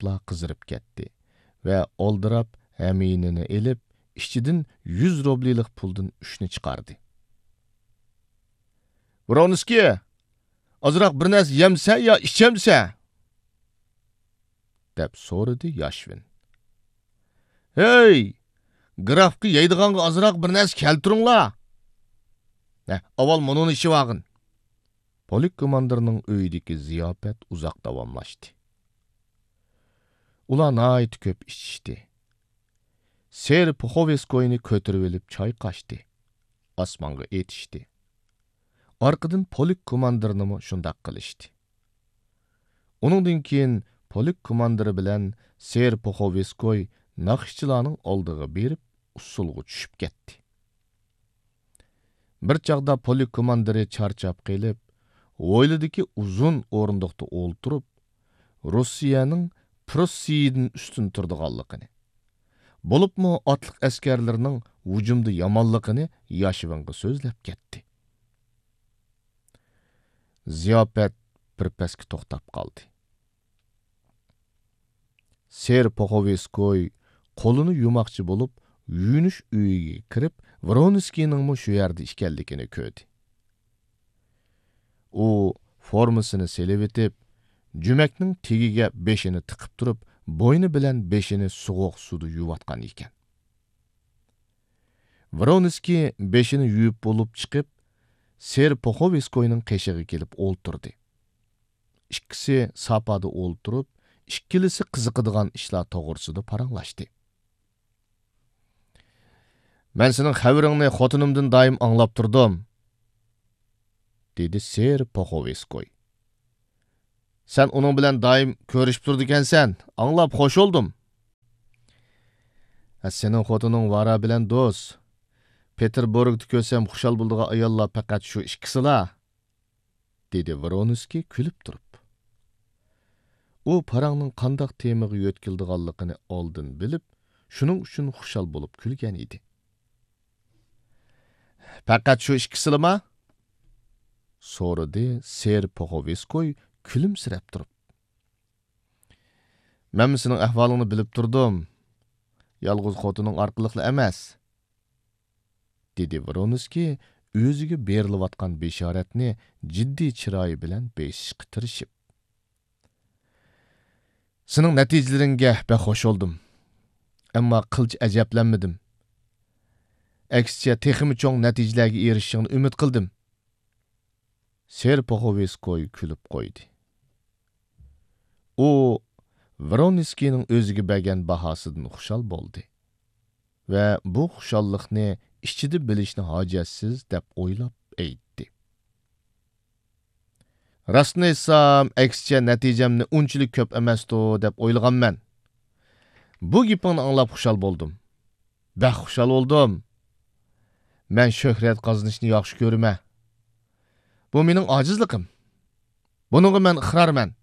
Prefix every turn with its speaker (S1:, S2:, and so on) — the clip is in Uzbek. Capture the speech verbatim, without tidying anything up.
S1: qarapla qızırıp ketdi ve oldirab həminini elib, işçidin yüz rublilik puldun üçünü çıkardı. Vronskiy, azıraq bir nəs yemsə ya içemsə? Dep sorudu Yashvin. Hey, grafki yeydiğanğı azıraq bir nəs keltiringlar. Ne, aval munun işi vagın. Polik komandirinin öydeki ziyafet uzak davamlaştı. Ulan ait köp içişti. Ser Puhoveskoyni kötürüp elip çay kaçtı. Asmanga etişti. Arkadan polik komandirnimi şundak kılıştı. Onundan keyin polik komandiri bilen Ser Puhoveskoy nakışçılarının olduğu berip usulgu düşüp ketdi. Bir çağda polik komandiri çarçap gelip, oyludaki uzun orundukta olturup, Rusiyanın Prussiyadın üstün turduğanlıqını, bolup mu atlık askerlerinin vücumda yamanlıqını Yashvinga sözlep ketdi. Ziyafet bir peski toxtap kaldı. Ser Puhoveskoy kolunu yumakçı bolup, yuyunuş üyüge kirip, Vronskiyning mu şu yerde işkellikini köydü. O formasını selevitip, cümekning tegiga beşini tıkıp durup, boynu bilen beşini soğuk suda yuvatkan iken. Vronskiy beşini yuyup bolup çıkıp, Ser Puhoveskoyning qeşiği kelip olturdu. İkisi sapada olturup, ikkilisi qiziqadigan ishlar to'g'risida paranglashdi. Men sening xabaringni xotinimdan doim anglab turdim, dedi Ser Puhoveskoy. Sen onun bilan doim ko'rishib turdi ekansan, anglab xo'sh oldim. Sening xotining Vara bilan do'st. Peterburgda ko'rsam xushal bo'ldigan ayollar faqat shu ikkisilar, dedi Vronskiy kulib turib. U parangning qandaq temiga yo'tkildiganligini oldin bilib, shuning uchun xushal bo'lib kulgan edi. Faqat shu ikkisilimi? So'radi Ser Puhoveskoy kulimsirab turib. Men sening ahvolingni bilib turdim. Yolg'iz xotining orqaliqli emas, dedi Vronskiy o'ziga berilayotgan beshoratni jiddiy chiroyi bilan beshishga tirishib. Sening natijalaringga baxo'sh oldim. Ammo qilch ajablanmadim. Aksicha texmi cho'ng natijalarga erishishingni umid qildim. Ser Puhoveskoy kulib qo'ydi. U Vronskiyning o'ziga bergan bahosidan xushal bo'ldi va bu xushallikni ishchida bilishni hojatsiz deb o'ylab aytdi. Rostni aytsam, aksicha natijamni unchalik ko'p emasdi deb o'ylaganman. Bu gapingni anglab xushal bo'ldim. Bax xushal oldim. Men shuhrat qozonishni yaxshi ko'raman. Bu mening ojizligim. Buningga men iqrorman.